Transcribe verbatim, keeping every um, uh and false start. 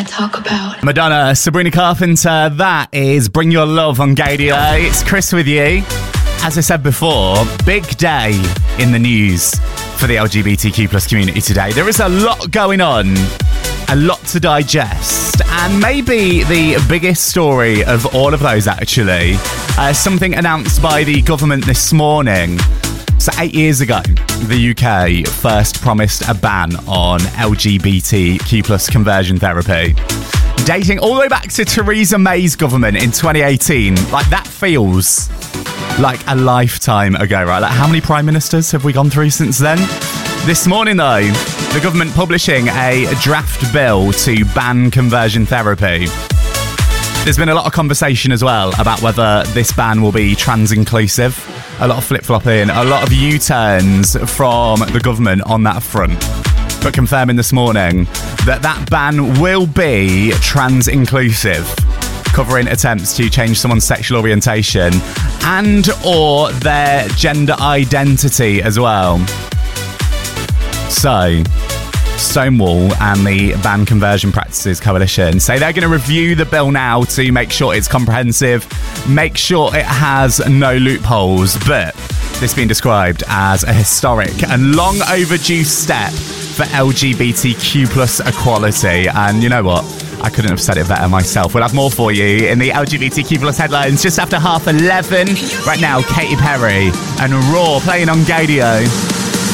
talk about. Madonna, Sabrina Carpenter, that is Bring Your Love on Gaydio. It's Chris with you. As I said before, big day in the news for the L G B T Q plus community today. There is a lot going on, a lot to digest, and maybe the biggest story of all of those actually, uh, something announced by the government this morning. So eight years ago, the U K first promised a ban on L G B T Q plus conversion therapy. Dating all the way back to Theresa May's government in twenty eighteen. Like, that feels like a lifetime ago, right? Like, how many prime ministers have we gone through since then? This morning, though, the government publishing a draft bill to ban conversion therapy. There's been a lot of conversation as well about whether this ban will be trans-inclusive. A lot of flip-flopping, a lot of U-turns from the government on that front. But confirming this morning that that ban will be trans-inclusive, covering attempts to change someone's sexual orientation and or their gender identity as well. So, Stonewall and the Ban Conversion Practices Coalition say they're going to review the bill now to make sure it's comprehensive, make sure it has no loopholes, but this being described as a historic and long overdue step for L G B T Q plus equality. And you know what? I couldn't have said it better myself. We'll have more for you in the L G B T Q plus headlines just after half eleven. Right now, Katy Perry and Raw playing on Gaydio.